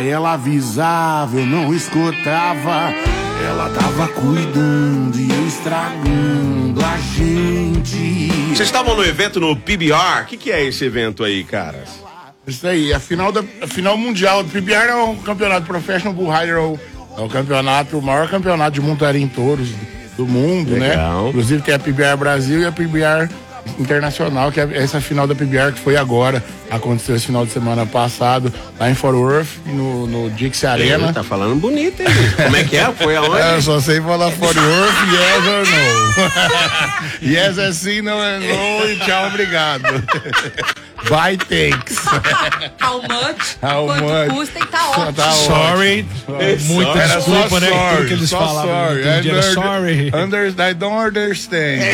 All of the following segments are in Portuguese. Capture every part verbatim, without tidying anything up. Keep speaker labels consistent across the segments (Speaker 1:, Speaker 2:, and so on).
Speaker 1: Ela avisava, eu não escutava. Ela tava cuidando e eu estragando a gente.
Speaker 2: Vocês estavam no evento no P B R? O que, que é esse evento aí, caras?
Speaker 1: Isso aí, a final, da, a final mundial do P B R é um campeonato Professional Bull Rider, é o campeonato, o maior campeonato de montaria em touros do mundo,
Speaker 2: legal,
Speaker 1: né? Inclusive tem a P B R Brasil e a P B R Internacional, que é essa final da P B R que foi agora, aconteceu esse final de semana passado, lá em Fort Worth, no, no Dixie Arena.
Speaker 2: Ele tá falando bonito, hein? Como é que é? Foi aonde?
Speaker 1: É, eu só sei falar Fort Worth, yes or no. Yes é sim, não é não, e tchau, obrigado. Bye, thanks.
Speaker 3: How much?
Speaker 1: How
Speaker 3: Quanto
Speaker 1: much?
Speaker 3: custa e tá ótimo.
Speaker 1: Tá
Speaker 4: sorry. Muita
Speaker 1: Era
Speaker 4: desculpa,
Speaker 1: só
Speaker 4: né?
Speaker 1: sorry,
Speaker 4: Tudo que eles
Speaker 1: só
Speaker 4: falavam.
Speaker 1: sorry.
Speaker 4: Entendi, era
Speaker 1: Under-
Speaker 4: sorry.
Speaker 1: Under, I don't understand.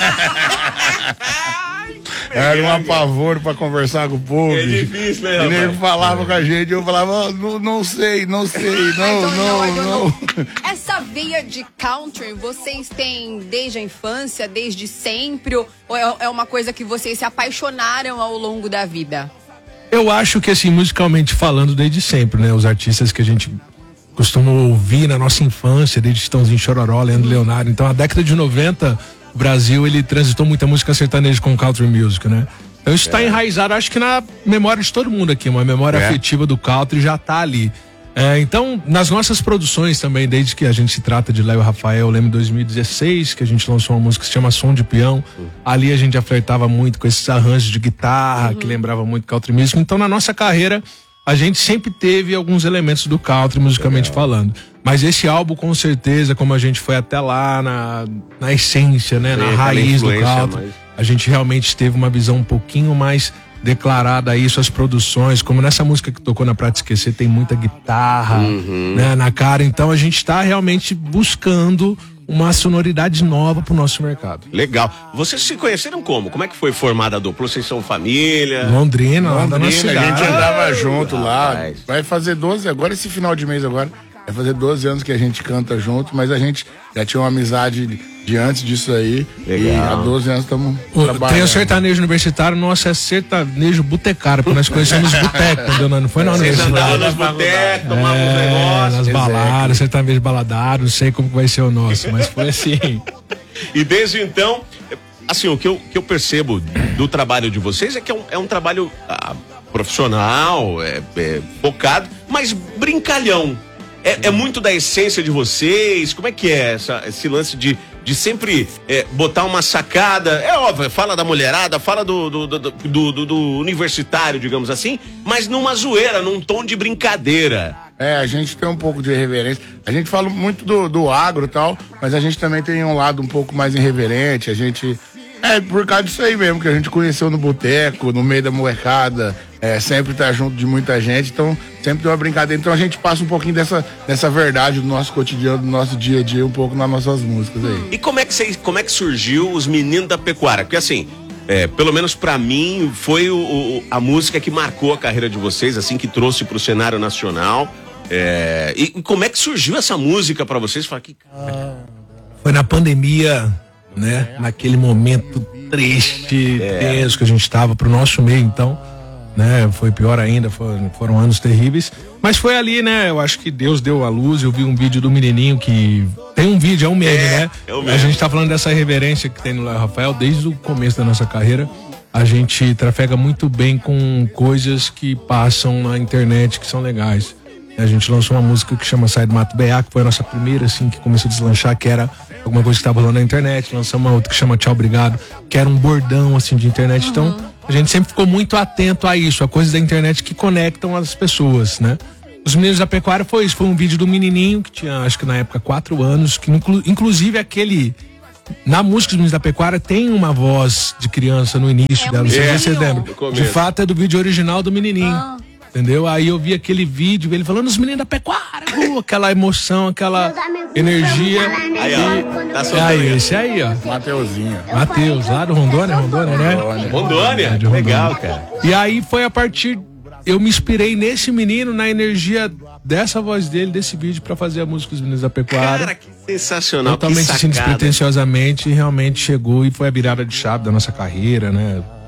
Speaker 1: Era um apavoro pra conversar com o povo.
Speaker 2: É difícil, né,
Speaker 1: E
Speaker 2: rapaz?
Speaker 1: nego falava com a gente, eu falava, oh, não, não sei, não sei, não, não, não.
Speaker 3: Essa veia de country, vocês têm desde a infância, desde sempre? Ou é é uma coisa que vocês se apaixonaram ao longo da vida?
Speaker 4: Eu acho que, assim, musicalmente falando, desde sempre, né? Os artistas que a gente costuma ouvir na nossa infância, desde Chitãozinho Chororó, Leandro Leonardo. Então, a década de noventa, o Brasil, ele transitou muita música sertaneja com country music, né? Então, isso está
Speaker 2: É.
Speaker 4: enraizado, acho que na memória de todo mundo aqui. Uma memória
Speaker 1: É.
Speaker 4: afetiva do country já tá ali. É, então, nas nossas produções também, desde que a gente se trata de Léo Rafael, eu lembro em dois mil e dezesseis, que a gente lançou uma música que se chama Som de Peão. Ali a gente já flertava muito com esses arranjos de guitarra, que lembrava muito country music. Então, na nossa carreira, a gente sempre teve alguns elementos do country, musicalmente falando. Mas esse álbum, com certeza, como a gente foi até lá na, na essência, né,
Speaker 2: Sim,
Speaker 4: na
Speaker 2: aquela
Speaker 4: raiz do
Speaker 2: influência
Speaker 4: country,
Speaker 2: mais-
Speaker 4: a gente realmente teve uma visão um pouquinho mais declarada a isso, as produções, como nessa música que tocou na Pra Te Esquecer, tem muita guitarra, né, na cara. Então a gente tá realmente buscando uma sonoridade nova pro nosso mercado.
Speaker 2: Legal. Vocês se conheceram como? Como é que foi formada a dupla? Vocês são família?
Speaker 4: Londrina, lá da nossa
Speaker 1: Londrina, a gente
Speaker 4: cidade.
Speaker 1: andava junto lá.
Speaker 2: rapaz.
Speaker 1: Vai fazer doze, agora esse final de mês agora, vai fazer doze anos que a gente canta junto, mas a gente já tinha uma amizade de, de antes disso aí.
Speaker 2: Legal.
Speaker 1: E há doze anos estamos
Speaker 4: O-
Speaker 1: trabalhando.
Speaker 4: Tem o sertanejo universitário, nosso é sertanejo botecário, porque nós conhecemos boteco, entendeu? Não foi na
Speaker 2: Vocês andavam
Speaker 4: universidade.
Speaker 2: nos botecos, tomavam uns
Speaker 4: É,
Speaker 2: negócios.
Speaker 4: nas baladas, sertanejo baladado, não sei como que vai ser o nosso, mas foi assim.
Speaker 2: E desde então, assim, o que eu, que eu percebo do trabalho de vocês é que é um, é um trabalho ah, profissional, é, é focado, mas brincalhão. É, é muito da essência de vocês. Como é que é essa, esse lance de, de sempre é, botar uma sacada? É óbvio, fala da mulherada, fala do, do, do, do, do- do universitário, digamos assim, mas numa zoeira, num tom de brincadeira.
Speaker 1: É, a gente tem um pouco de irreverência. A gente fala muito do, do agro e tal, mas a gente também tem um lado um pouco mais irreverente. A gente. É por causa disso aí mesmo, que a gente conheceu no boteco, no meio da molecada, é, sempre tá junto de muita gente, então sempre tem uma brincadeira. Então a gente passa um pouquinho dessa, dessa verdade do nosso cotidiano, do nosso dia a dia, um pouco nas nossas músicas aí.
Speaker 2: E como é que, cês, como é que surgiu os Meninos da Pecuária? Porque assim, é, pelo menos pra mim, foi o, o- a música que marcou a carreira de vocês, assim, que trouxe pro cenário nacional. É, e, e como é que surgiu essa música pra vocês? Fala que
Speaker 4: Foi na pandemia, né? Naquele momento triste, tenso que a gente tava pro nosso meio, então, né? Foi pior ainda, foram, foram anos terríveis. Mas foi ali, né? Eu acho que Deus deu a luz. Eu vi um vídeo do menininho que tem um vídeo, é um meme,
Speaker 2: É,
Speaker 4: né?
Speaker 2: é o
Speaker 4: A
Speaker 2: meme.
Speaker 4: gente tá falando dessa reverência que tem no Léo Rafael desde o começo da nossa carreira. A gente trafega muito bem com coisas que passam na internet que são legais. A gente lançou uma música que chama Sai do Mato B A, que foi a nossa primeira, assim, que começou a deslanchar, que era alguma coisa que estava rolando na internet. Lançamos uma outra que chama Tchau, Obrigado, que era um bordão, assim, de internet. Então, a gente sempre ficou muito atento a isso, a coisas da internet que conectam as pessoas, né? Os Meninos da Pecuária foi isso, foi um vídeo do menininho, que tinha, acho que na época, quatro anos, que inclu, inclusive aquele... Na música dos Meninos da Pecuária tem uma voz de criança no início
Speaker 3: É um
Speaker 4: dela, não sei se você
Speaker 3: menininho.
Speaker 4: lembra.
Speaker 2: No começo.
Speaker 4: De fato é do vídeo original do menininho.
Speaker 3: Ah.
Speaker 4: Entendeu? Aí eu vi aquele vídeo, ele falando, os meninos da pecuária, uh, aquela emoção, aquela energia.
Speaker 2: Aí, ó, tá
Speaker 4: E
Speaker 2: soltando
Speaker 4: aí,
Speaker 2: aí.
Speaker 4: esse aí, ó.
Speaker 1: Mateuzinho.
Speaker 4: Matheus, lá do Rondônia, Rondônia, né?
Speaker 2: Rondônia,
Speaker 4: É, de Rondônia.
Speaker 2: legal, cara.
Speaker 4: E aí foi a partir. Eu me inspirei nesse menino, na energia dessa voz dele, desse vídeo, pra fazer a música dos Meninos da Pecuária.
Speaker 2: Cara, que sensacional,
Speaker 4: Totalmente
Speaker 2: que
Speaker 4: assim,
Speaker 2: sacada.
Speaker 4: despretensiosamente, e realmente chegou e foi a virada de chave da nossa carreira, né?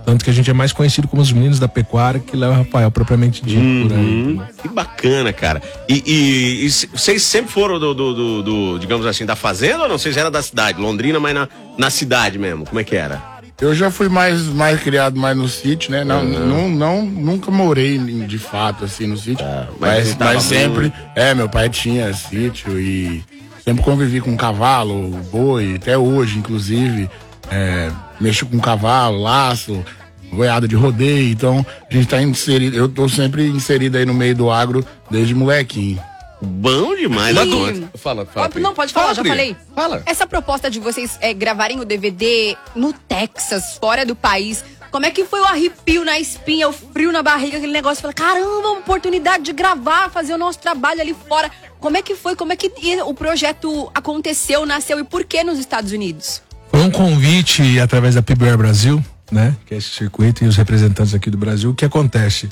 Speaker 4: Tanto que a gente é mais conhecido como os meninos da pecuária que Léo Rafael, propriamente dito.
Speaker 2: Uhum.
Speaker 4: Por aí, né?
Speaker 2: Que bacana, cara. E, e, e vocês sempre foram do, do, do, do, digamos assim, da fazenda ou não? Vocês eram da cidade, Londrina, mas na, na cidade mesmo? Como é que era?
Speaker 1: Eu já fui mais, mais criado mais no sítio, né? Não,
Speaker 2: Uhum.
Speaker 1: não, não, nunca morei em- de fato assim no sítio.
Speaker 2: Ah, mas
Speaker 1: mas
Speaker 2: visitava
Speaker 1: mas sempre.
Speaker 2: muito.
Speaker 1: É, meu pai tinha sítio e sempre convivi com cavalo, boi, até hoje, inclusive. É, mexo com cavalo, laço, goiada de rodeio. Então, a gente tá inserido. Eu tô sempre inserido aí no meio do agro desde molequinho.
Speaker 2: Bom demais,
Speaker 3: E-
Speaker 2: né?
Speaker 5: Fala, fala.
Speaker 3: Ó, não, pode falar,
Speaker 5: Fala,
Speaker 3: já
Speaker 5: Pri.
Speaker 3: falei.
Speaker 5: Fala.
Speaker 3: Essa proposta de vocês é, gravarem o D V D no Texas, fora do país, como é que foi o arrepio na espinha, o frio na barriga, aquele negócio? Fala, caramba, uma oportunidade de gravar, fazer o nosso trabalho ali fora. Como é que foi? Como é que o projeto aconteceu, nasceu e por que nos Estados Unidos?
Speaker 4: Foi um convite através da P B R Brasil, né? Que é esse circuito e os representantes aqui do Brasil. O que acontece?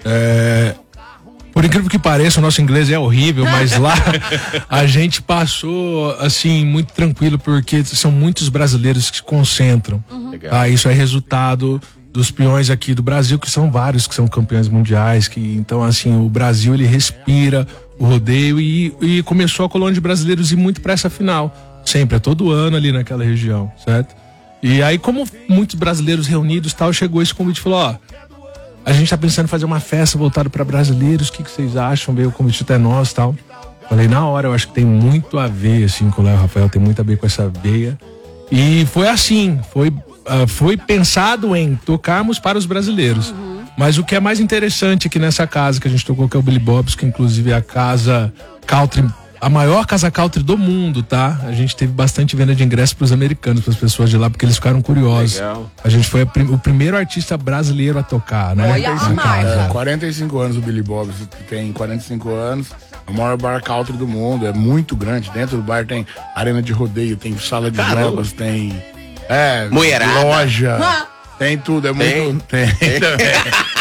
Speaker 4: É, por incrível que pareça, o nosso inglês é horrível, mas lá a gente passou, assim, muito tranquilo, porque são muitos brasileiros que se concentram.
Speaker 2: Legal.
Speaker 4: Ah, isso é resultado dos peões aqui do Brasil, que são vários, que são campeões mundiais, que então, assim, o Brasil, ele respira o rodeio e, e começou a colônia de brasileiros ir muito pra essa final. Sempre, é todo ano ali naquela região, certo? E aí, como muitos brasileiros reunidos tal, chegou esse convite e falou, ó, a gente tá pensando em fazer uma festa voltada para brasileiros, o que, que vocês acham? Veio o convite até nós e tal. Falei, na hora, eu acho que tem muito a ver, assim, com o Léo Rafael, tem muito a ver com essa veia. E foi assim, foi, uh, foi pensado em tocarmos para os brasileiros. Uhum. Mas o que é mais interessante aqui nessa casa que a gente tocou, que é o Billy Bob's, que inclusive é a casa country, a maior casa country do mundo, tá? A gente teve bastante venda de ingressos para os americanos, para as pessoas de lá, porque eles ficaram curiosos.
Speaker 2: Legal.
Speaker 4: A gente foi a prim- o primeiro artista brasileiro a tocar, né?
Speaker 3: Olha a
Speaker 4: Na
Speaker 3: marca.
Speaker 4: casa.
Speaker 1: É, quarenta e cinco anos o Billy Bob, tem quarenta e cinco anos, é o maior bar country do mundo, é muito grande. Dentro do bar tem arena de rodeio, tem sala de
Speaker 2: Caramba.
Speaker 1: jogos, tem é,
Speaker 2: Mulherada.
Speaker 1: loja,
Speaker 3: Ah.
Speaker 1: tem tudo, é muito. Tem, também.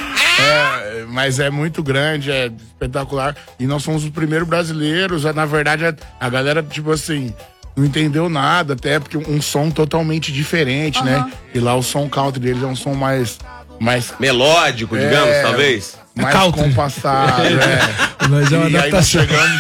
Speaker 1: É, mas é muito grande, é espetacular. E nós somos os primeiros brasileiros. Na verdade, a, a galera, tipo assim, não entendeu nada, até porque um som totalmente diferente, né? E lá o som country deles é um som mais. mais
Speaker 2: Melódico, digamos,
Speaker 1: é,
Speaker 2: talvez.
Speaker 1: mais
Speaker 4: Country.
Speaker 1: compassado, é.
Speaker 4: Mas é uma
Speaker 1: E aí nós
Speaker 4: adaptação.
Speaker 1: chegamos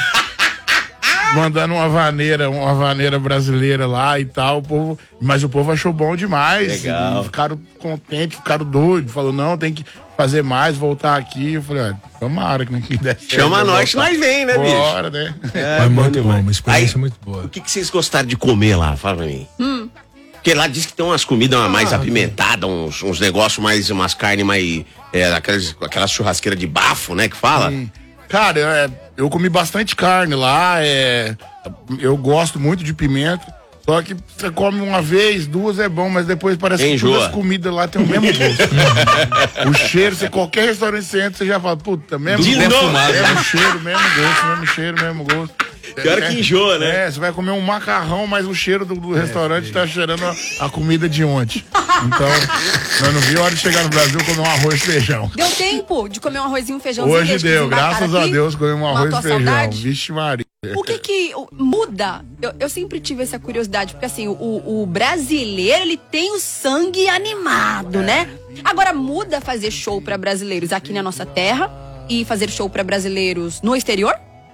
Speaker 1: mandando uma vaneira, uma vaneira brasileira lá e tal, o povo, mas o povo achou bom demais.
Speaker 2: Legal.
Speaker 1: E ficaram contentes, ficaram doidos, falou, não, tem que fazer mais, voltar aqui. Eu falei, ah, tomara que não que der certo,
Speaker 2: Chama
Speaker 1: vai
Speaker 2: nós que
Speaker 1: voltar.
Speaker 2: nós vem, né, bicho?
Speaker 1: Bora, né?
Speaker 2: É,
Speaker 4: Foi
Speaker 2: bom
Speaker 4: muito bom,
Speaker 2: demais.
Speaker 4: uma experiência
Speaker 2: Aí,
Speaker 4: muito boa.
Speaker 2: O que, que vocês gostaram de comer lá? Fala pra mim. Porque lá diz que tem umas comidas mais apimentadas, uns, uns negócios mais, umas carnes mais, é, aquelas, aquelas churrasqueiras de bafo, né, que fala.
Speaker 1: Cara, é, eu comi bastante carne lá, é, eu gosto muito de pimenta, só que você come uma vez, duas é bom, mas depois parece que
Speaker 2: Enjoa.
Speaker 1: todas as comidas lá tem o mesmo gosto. O cheiro, você qualquer restaurante você entra, você já fala, puta, mesmo
Speaker 2: De
Speaker 1: gosto,
Speaker 2: novo.
Speaker 1: mesmo cheiro, mesmo gosto, mesmo cheiro, mesmo gosto.
Speaker 2: Pior que enjoa, né?
Speaker 1: É, você vai comer um macarrão, mas o cheiro do, do restaurante tá cheirando a, a comida de ontem. Então, nós não vi a hora de chegar no Brasil comer um arroz e feijão.
Speaker 3: Deu tempo de comer um arrozinho, um feijãozinho?
Speaker 1: Hoje
Speaker 3: deixa
Speaker 1: deu,
Speaker 3: eles embarcar
Speaker 1: graças a
Speaker 3: aqui?
Speaker 1: Deus, comi um arroz
Speaker 3: Matou
Speaker 1: e
Speaker 3: a
Speaker 1: feijão.
Speaker 3: saudade?
Speaker 1: Vixe Maria.
Speaker 3: O que que o- muda? Eu, eu sempre tive essa curiosidade, porque assim, o, o brasileiro, ele tem o sangue animado, né? Agora, muda fazer show pra brasileiros aqui na nossa terra e fazer show pra brasileiros no exterior?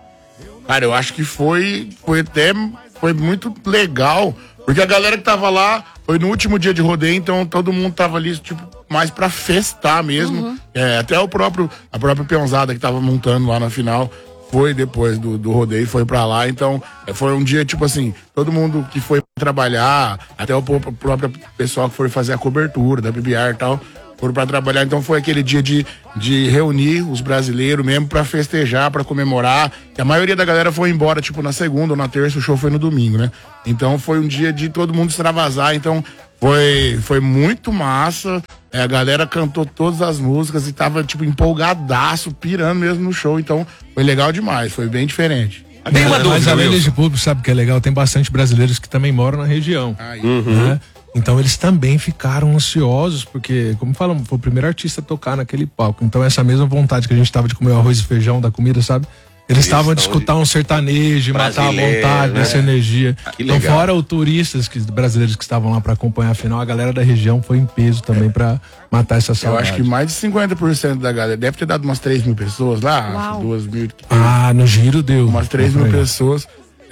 Speaker 1: Cara, eu acho que foi, foi até foi muito legal, porque a galera que tava lá foi no último dia de rodeio, então todo mundo tava ali, tipo, mais pra festar mesmo. É, até o próprio, a própria peãozada que tava montando lá na final foi depois do, do rodeio, foi pra lá, então é, foi um dia, tipo assim, todo mundo que foi trabalhar, até o, po- o próprio pessoal que foi fazer a cobertura da P B R e tal, foram pra trabalhar, então foi aquele dia de, de reunir os brasileiros mesmo pra festejar, pra comemorar. E a maioria da galera foi embora, tipo, na segunda ou na terça, o show foi no domingo, né? Então foi um dia de todo mundo extravasar, então foi, foi muito massa. É, a galera cantou todas as músicas e tava, tipo, empolgadaço, pirando mesmo no show, então foi legal demais, foi bem diferente.
Speaker 2: Tem uma
Speaker 4: Mas
Speaker 2: dúvida,
Speaker 4: além
Speaker 2: Wilson.
Speaker 4: desse público, sabe o que é legal? Tem bastante brasileiros que também moram na região.
Speaker 1: Aí.
Speaker 4: Né? Então eles também ficaram ansiosos, porque, como falamos, foi o primeiro artista a tocar naquele palco. Então essa mesma vontade que a gente tava de comer o arroz e feijão da comida, sabe? Eles estavam a escutar um sertanejo, matar a vontade, né? Dessa energia.
Speaker 2: Que
Speaker 4: então,
Speaker 2: legal.
Speaker 4: fora os turistas que, brasileiros que estavam lá para acompanhar a final, a galera da região foi em peso também para matar essa
Speaker 1: Eu
Speaker 4: saudade.
Speaker 1: acho que mais de cinquenta por cento da galera, deve ter dado umas três mil pessoas lá,
Speaker 3: Uau.
Speaker 1: duas mil.
Speaker 4: Ah, no giro deu.
Speaker 1: Umas três
Speaker 4: Foi
Speaker 1: mil
Speaker 4: aí.
Speaker 1: pessoas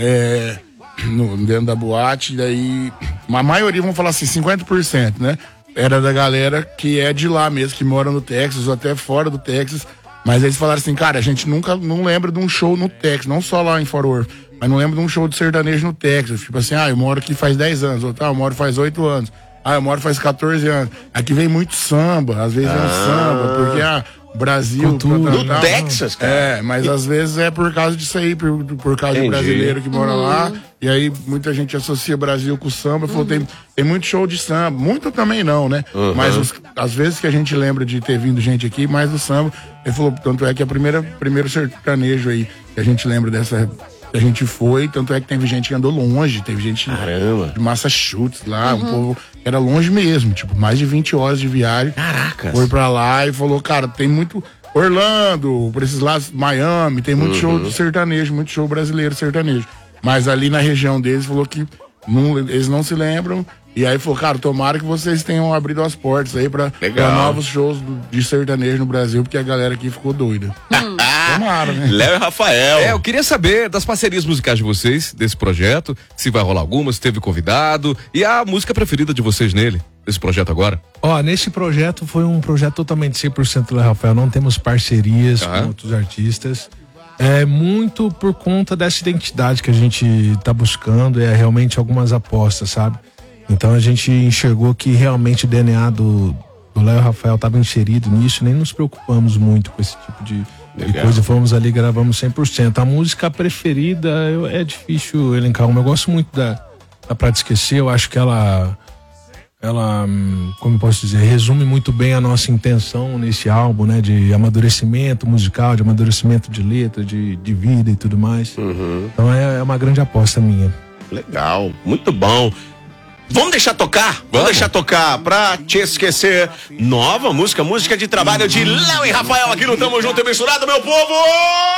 Speaker 1: é, no, dentro da boate, daí a maioria, vamos falar assim, cinquenta por cento, né? Era da galera que é de lá mesmo, que mora no Texas ou até fora do Texas. Mas eles falaram assim, cara, a gente nunca não lembra de um show no Texas, não só lá em Fort Worth, mas não lembra de um show de sertanejo no Texas. Tipo assim, ah, eu moro aqui faz dez anos, ou tá, eu moro faz oito anos. Ah, eu moro faz quatorze anos. Aqui vem muito samba, às vezes é um samba, porque, ah, Brasil...
Speaker 4: Cultura.
Speaker 1: tal,
Speaker 2: Do
Speaker 1: tal.
Speaker 2: Texas, cara.
Speaker 1: É, mas às vezes é por causa disso aí, por, por causa
Speaker 2: Entendi.
Speaker 1: de brasileiro que mora lá. E aí muita gente associa Brasil com samba. Falou, tem, tem muito show de samba. Muito também não, né? Mas os- às vezes que a gente lembra de ter vindo gente aqui, mais do samba. Ele falou, tanto é que a primeira primeiro sertanejo aí que a gente lembra dessa... que a gente foi, tanto é que teve gente que andou longe, teve gente
Speaker 2: Caramba.
Speaker 1: de Massachusetts lá, um povo que era longe mesmo, tipo, mais de vinte horas de viagem.
Speaker 2: Caracas.
Speaker 1: Foi pra lá e falou, cara, tem muito Orlando, por esses lados, Miami, tem muito show de sertanejo, muito show brasileiro sertanejo. Mas ali na região deles falou que não- eles não se lembram. E aí falou, cara, tomara que vocês tenham abrido as portas aí pra,
Speaker 2: Legal.
Speaker 1: pra novos shows do- de sertanejo no Brasil, porque a galera aqui ficou doida. Tomara, né?
Speaker 2: Léo e Rafael.
Speaker 5: É, eu queria saber das parcerias musicais de vocês, desse projeto, se vai rolar alguma, se teve convidado, e a música preferida de vocês nele, desse projeto agora.
Speaker 4: Ó, nesse projeto foi um projeto totalmente cem por cento Léo Rafael, não temos parcerias
Speaker 5: Tá.
Speaker 4: com outros artistas. É muito por conta dessa identidade que a gente tá buscando, é realmente algumas apostas, sabe? Então a gente enxergou que realmente o D N A do, do Léo Rafael estava inserido nisso, nem nos preocupamos muito com esse tipo de, de coisa. Fomos ali, gravamos cem por cento. A música preferida eu, é difícil elencar uma. Eu gosto muito da, da Pra Te Esquecer, eu acho que ela, ela, hum, como eu posso dizer, resume muito bem a nossa intenção nesse álbum, né? De amadurecimento musical, de amadurecimento de letra, de, de vida e tudo mais. Então é, é uma grande aposta minha.
Speaker 2: Legal, muito bom. Vamos deixar tocar? Vamos, deixar tocar Pra Te Esquecer. Nova música, música de trabalho de Léo e Rafael aqui no Tamo Junto e Misturado, meu povo!